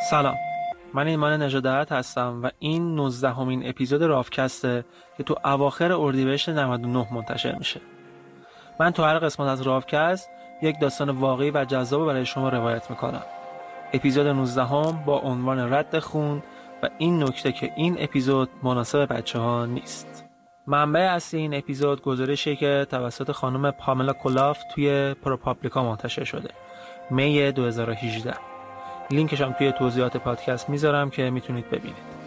سلام، من ایمان نژادرت هستم و این 19مین اپیزود رافکسته که تو اواخر اردیبهشت 99 منتشر میشه. من تو هر قسمت از رافکست یک داستان واقعی و جذاب برای شما روایت میکنم. اپیزود 19 با عنوان رد خون و این نکته که این اپیزود مناسب بچه ها نیست. منبع اصلی این اپیزود گزارشی که توسط خانم پاملا کولاف توی پروپابلیکا منتشر شده می 2018. لینکش هم توی توضیحات پادکست میذارم که میتونید ببینید.